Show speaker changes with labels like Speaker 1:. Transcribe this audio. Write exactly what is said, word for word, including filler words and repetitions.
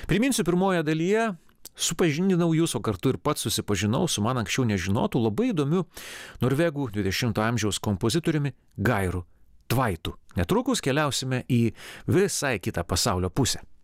Speaker 1: Priminsiu, pirmoje dalyje supažindinau jūs, o kartu ir pats susipažinau su man anksčiau nežinotų labai įdomiu norvegų dvidešimto amžiaus kompozitoriumi Gairu Tvaitu. Netrukus keliausime į visai kitą pasaulio pusę.